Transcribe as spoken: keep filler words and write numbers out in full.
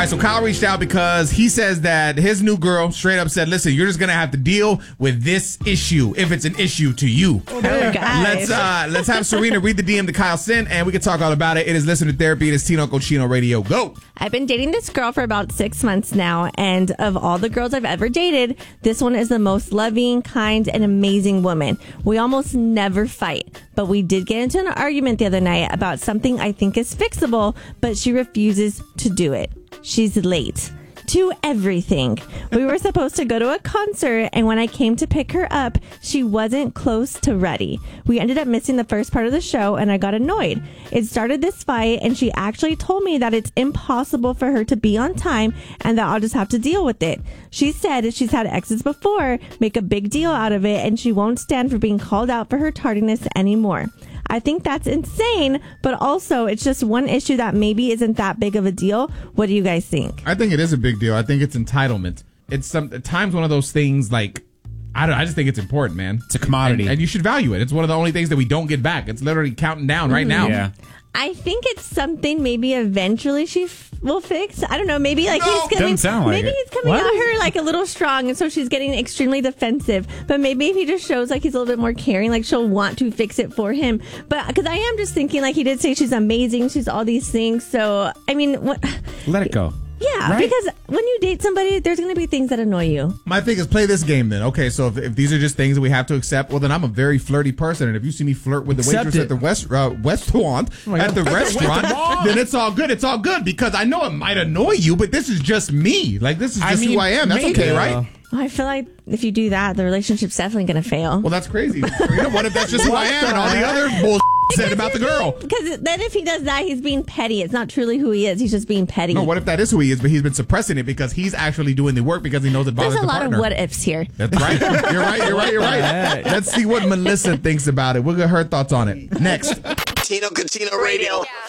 right, so Kyle reached out because he says that his new girl straight up said, listen, you're just going to have to deal with this issue if it's an issue to you. Oh, let's uh, let's have Serena read the D M to Kyle sent, and we can talk all about it. It is Listener Therapy. It is Tino Cochino Radio. Go. I've been dating this girl for about six months now, and of all the girls I've ever dated, this one is the most loving, kind, and amazing woman. We almost never fight, but we did get into an argument the other night about something I think is fixable, but she refuses to do it. She's late to everything. We were supposed to go to a concert, and when I came to pick her up, she wasn't close to ready. We ended up missing the first part of the show, and I got annoyed. It started this fight, and she actually told me that it's impossible for her to be on time and that I'll just have to deal with it. She said she's had exes before, make a big deal out of it, and she won't stand for being called out for her tardiness anymore. I think that's insane, but also it's just one issue that maybe isn't that big of a deal. What do you guys think? I think it is a big deal. I think it's entitlement. It's some at times one of those things like, I don't I just think it's important, man. It's a commodity. And, and you should value it. It's one of the only things that we don't get back. It's literally counting down right now. Yeah. I think it's something maybe eventually she f- will fix. I don't know. Maybe like No, he's coming. doesn't sound like maybe it. he's coming What? at her like a little strong, and so she's getting extremely defensive. But maybe if he just shows like he's a little bit more caring, like she'll want to fix it for him. But because I am just thinking, like he did say she's amazing, she's all these things. So I mean, what? Let it go. Yeah, Right? because when you date somebody, there's going to be things that annoy you. My thing is play this game then. Okay, so if, if these are just things that we have to accept, well then I'm a very flirty person, and if you see me flirt with the Accept waitress it. at the West uh, restaurant my at the God. restaurant, then it's all good. It's all good because I know it might annoy you, but this is just me. Like this is I just mean, who I am. That's maybe. okay, right? Well, I feel like if you do that, the relationship's definitely going to fail. Well, that's crazy. Serena, what if that's just who I am and all the other bull said about the girl? Because then if he does that, he's being petty. It's not truly who he is. He's just being petty. No, what if that is who he is, but he's been suppressing it because he's actually doing the work because he knows it bothers There's a the lot partner. of what ifs here. That's right. You're right. You're right. You're right. Let's see what Melissa thinks about it. We'll get her thoughts on it next. Tino Cochino Radio.